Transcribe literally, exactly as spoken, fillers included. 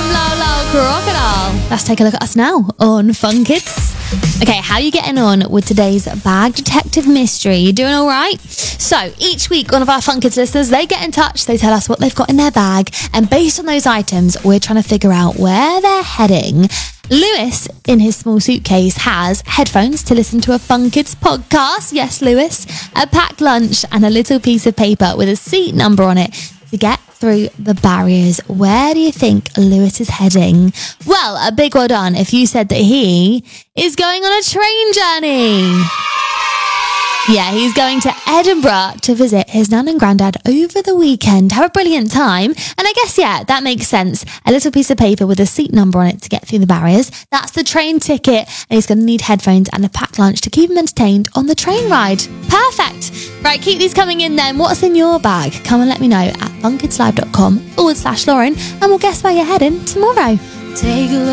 from Lolo Crocodile. Let's take a look at us now on Fun Kids. Okay, how are you getting on with today's bag detective mystery? You doing all right? So each week, one of our Fun Kids listeners, they get in touch, they tell us what they've got in their bag, and based on those items, we're trying to figure out where they're heading. Lewis, in his small suitcase, has headphones to listen to a Fun Kids podcast. Yes, Lewis. A packed lunch and a little piece of paper with a seat number on it to get through the barriers. Where do you think Lewis is heading? Well, a big well done if you said that he is going on a train journey. Yeah, he's going to Edinburgh to visit his nan and granddad over the weekend. Have a brilliant time. And I guess, yeah, that makes sense. A little piece of paper with a seat number on it to get through the barriers. That's the train ticket. And he's going to need headphones and a packed lunch to keep him entertained on the train ride. Perfect. Right, keep these coming in then. What's in your bag? Come and let me know at funkidslive.com forward slash Lauren and we'll guess where you're heading tomorrow. Take a look.